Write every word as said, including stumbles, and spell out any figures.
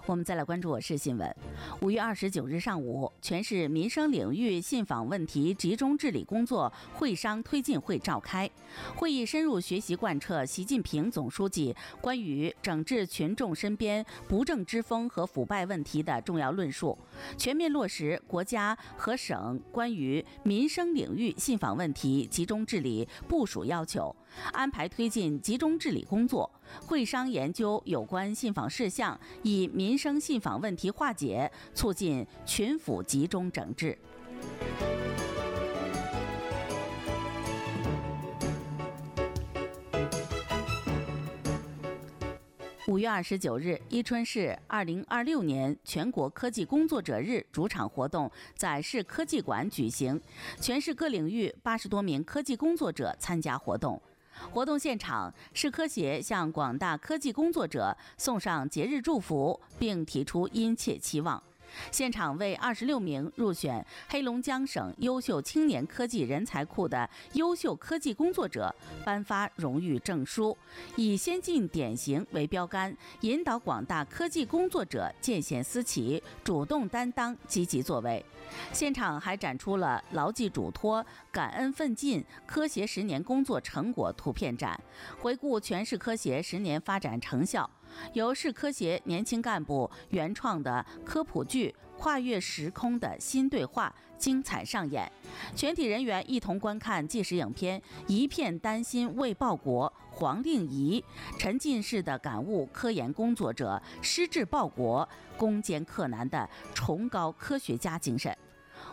我们再来关注我市新闻。五月二十九日上午，全市民生领域信访问题集中治理工作会商推进会召开。会议深入学习贯彻习近平总书记关于整治群众身边不正之风和腐败问题的重要论述，全面落实国家和省关于民生领域信访问题集中治理部署要求，安排推进集中治理工作。会商研究有关信访事项，以民生信访问题化解，促进群府集中整治。五月二十九日，伊春市二零二六年全国科技工作者日主场活动在市科技馆举行，全市各领域八十多名科技工作者参加活动。活动现场，市科协向广大科技工作者送上节日祝福，并提出殷切期望。现场为二十六名入选黑龙江省优秀青年科技人才库的优秀科技工作者颁发荣誉证书，以先进典型为标杆，引导广大科技工作者见贤思齐，主动担当，积极作为。现场还展出了牢记嘱托、感恩奋进科协十年工作成果图片展，回顾全市科协十年发展成效。由市科协年轻干部原创的科普剧《跨越时空的新对话》精彩上演，全体人员一同观看纪实影片《一片丹心为报国》，黄令仪沉浸式的感悟科研工作者矢志报国、攻坚克难的崇高科学家精神。